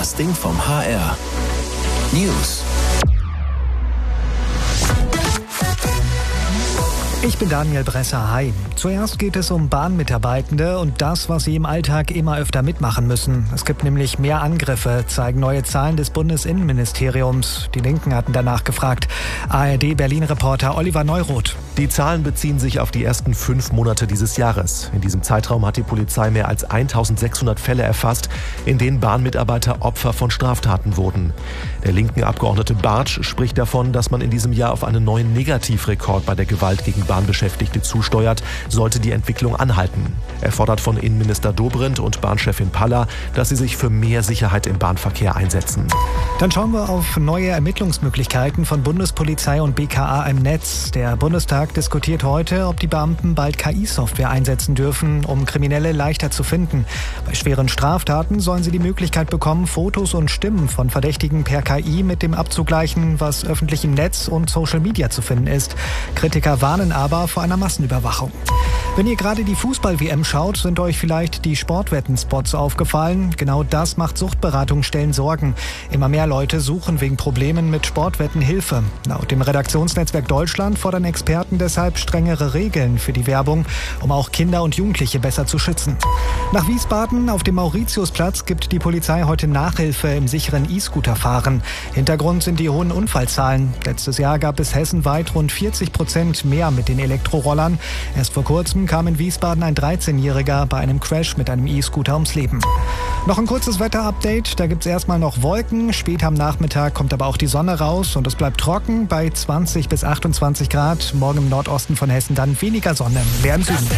Das Ding vom HR. News. Ich bin Daniel Bresser. Hi. Zuerst geht es um Bahnmitarbeitende und das, was sie im Alltag immer öfter mitmachen müssen. Es gibt nämlich mehr Angriffe, zeigen neue Zahlen des Bundesinnenministeriums. Die Linken hatten danach gefragt. ARD-Berlin-Reporter Oliver Neuroth. Die Zahlen beziehen sich auf die ersten 5 Monate dieses Jahres. In diesem Zeitraum hat die Polizei mehr als 1600 Fälle erfasst, in denen Bahnmitarbeiter Opfer von Straftaten wurden. Der linken Abgeordnete Bartsch spricht davon, dass man in diesem Jahr auf einen neuen Negativrekord bei der Gewalt gegen Bahnbeschäftigte zusteuert, sollte die Entwicklung anhalten. Er fordert von Innenminister Dobrindt und Bahnchefin Palla, dass sie sich für mehr Sicherheit im Bahnverkehr einsetzen. Dann schauen wir auf neue Ermittlungsmöglichkeiten von Bundespolizei und BKA im Netz. Der Bundestag diskutiert heute, ob die Beamten bald KI-Software einsetzen dürfen, um Kriminelle leichter zu finden. Bei schweren Straftaten sollen sie die Möglichkeit bekommen, Fotos und Stimmen von Verdächtigen per KI mit dem abzugleichen, was öffentlich im Netz und Social Media zu finden ist. Kritiker warnen aber vor einer Massenüberwachung. Wenn ihr gerade die Fußball-WM schaut, sind euch vielleicht die Sportwetten-Spots aufgefallen. Genau das macht Suchtberatungsstellen Sorgen. Immer mehr Leute suchen wegen Problemen mit Sportwetten Hilfe. Laut dem Redaktionsnetzwerk Deutschland fordern Experten deshalb strengere Regeln für die Werbung, um auch Kinder und Jugendliche besser zu schützen. Nach Wiesbaden auf dem Mauritiusplatz gibt die Polizei heute Nachhilfe im sicheren E-Scooter-Fahren. Hintergrund sind die hohen Unfallzahlen. Letztes Jahr gab es hessenweit rund 40% mehr mit den Elektrorollern. Erst vor kurzem kam in Wiesbaden ein 13-Jähriger bei einem Crash mit einem E-Scooter ums Leben. Noch ein kurzes Wetter-Update. Da gibt es erstmal noch Wolken. Später am Nachmittag kommt aber auch die Sonne raus und es bleibt trocken bei 20 bis 28 Grad. Morgen im Nordosten von Hessen dann weniger Sonne. Mehr im Süden.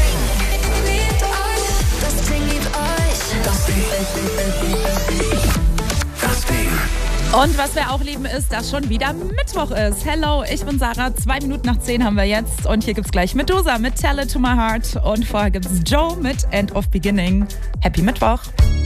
Und was wir auch lieben ist, dass schon wieder Mittwoch ist. Hello, ich bin Sarah. 9:02 haben wir jetzt. Und hier gibt's gleich Medusa mit Tell It To My Heart. Und vorher gibt's Joe mit End of Beginning. Happy Mittwoch.